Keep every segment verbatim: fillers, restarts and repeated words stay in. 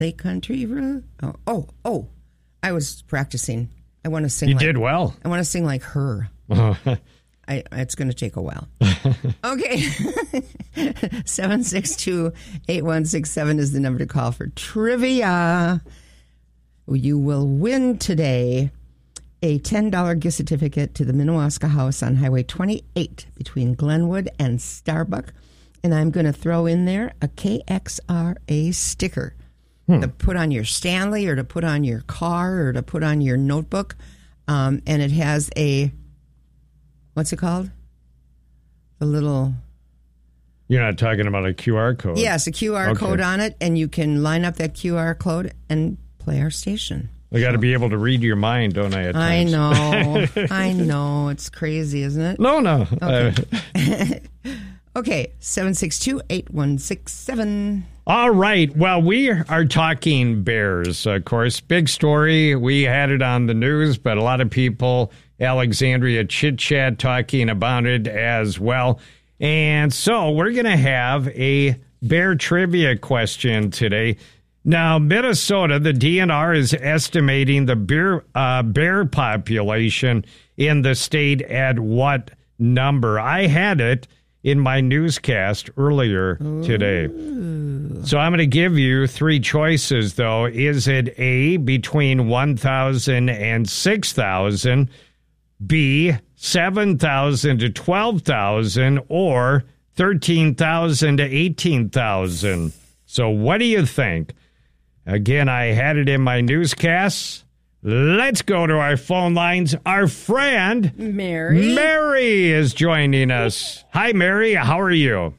Lake Country Road. Oh, oh, oh. I was practicing. I want to sing. You like, did well. I want to sing like her. I, it's going to take a while. Okay. seven six two, eight one six seven is the number to call for trivia. You will win today a ten dollars gift certificate to the Minnewaska House on Highway twenty-eight between Glenwood and Starbuck. And I'm going to throw in there a K X R A sticker hmm. to put on your Stanley or to put on your car or to put on your notebook. Um, and it has a, what's it called? The little... You're not talking about a Q R code? Yes, a Q R okay. code on it. And you can line up that Q R code and play our station. I got to be able to read your mind, don't I? At I times? know. I know. It's crazy, isn't it? No, no. Okay. Uh, okay. seven six two, eight one six seven. All right. Well, we are talking bears, of course. Big story. We had it on the news, but a lot of people, Alexandria Chit Chat, talking about it as well. And so we're going to have a bear trivia question today. Now, Minnesota, the D N R is estimating the bear, uh, bear population in the state at what number? I had it in my newscast earlier today. Ooh. So I'm going to give you three choices, though. Is it A, between one thousand and six thousand, B, seven thousand to twelve thousand, or thirteen thousand to eighteen thousand? So what do you think? Again, I had it in my newscasts. Let's go to our phone lines. Our friend Mary. Mary is joining us. Hi, Mary. How are you?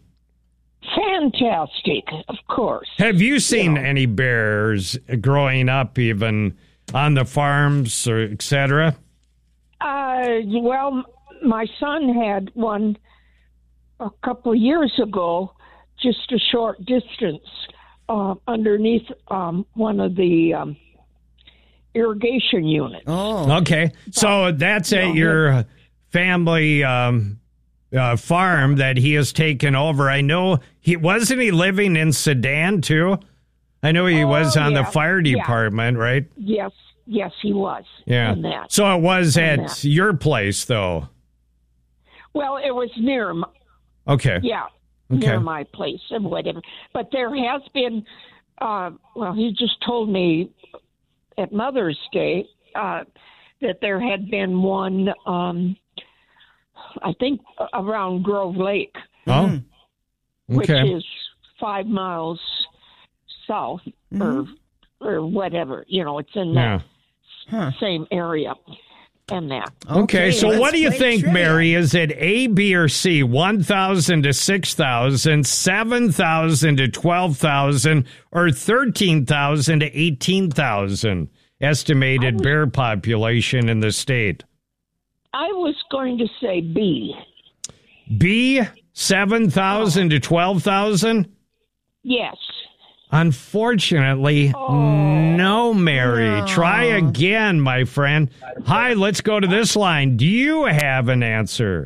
Fantastic, of course. Have you seen yeah. any bears growing up, even on the farms or et cetera? Uh, well, my son had one a couple of years ago, just a short distance uh, underneath um, one of the um, irrigation units. Oh, okay. So that's at your family um, uh, farm that he has taken over. I know he wasn't he living in Sedan too. I know he oh, was on yeah. the fire department, yeah. right? Yes, yes, he was. Yeah. On that. So it was on at that. your place, though. Well, it was near. My, okay. Yeah, okay. near my place and whatever. But there has been. Uh, well, he just told me at Mother's Day uh, that there had been one, um, I think, around Grove Lake. Oh, okay. Which is five miles south mm-hmm. or or whatever. You know, it's in that yeah. huh. same area and that. Okay, okay so what do you think, trivia. Mary? Is it A, B, or C? one thousand to six thousand, seven thousand to twelve thousand, or thirteen thousand to eighteen thousand estimated was, bear population in the state? I was going to say B. B, seven thousand to twelve thousand? Yes. Unfortunately, oh, no, Mary. No. Try again, my friend. Hi, let's go to this line. Do you have an answer?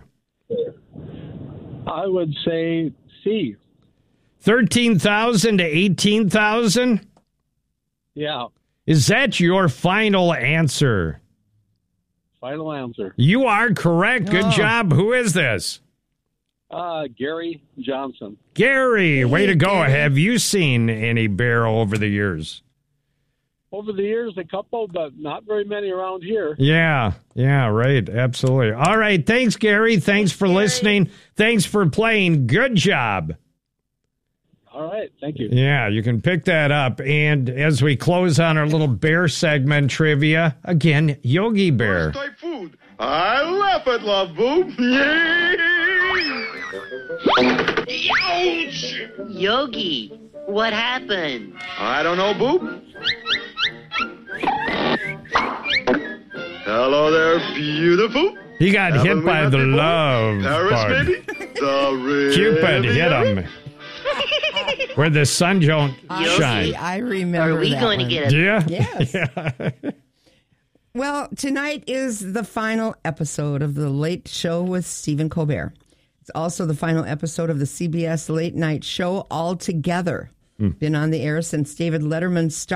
I would say C. thirteen thousand to eighteen thousand? Yeah. Is that your final answer? Final answer. You are correct. Good oh. job. Who is this? Uh, Gary Johnson. Gary, way hey, to go. Gary. Have you seen any bear over the years? Over the years, a couple, but not very many around here. Yeah, yeah, right. Absolutely. All right. Thanks, Gary. Thanks, Thanks for Gary. listening. Thanks for playing. Good job. All right. Thank you. Yeah, you can pick that up. And as we close on our little bear segment trivia, again, Yogi Bear. Type food. I laugh at love, boo. Ouch! Yogi, what happened? I don't know, boo. Hello there, beautiful. He got Haven't hit by the before? love Paris, bug. Maybe? The Cupid hit him. Where the sun don't Yogi, shine. I remember Are we that going one. to get a... Yeah? Yes. Yeah. Well, tonight is the final episode of The Late Show with Stephen Colbert. It's also the final episode of the C B S Late Night Show altogether. Been on the air since David Letterman started.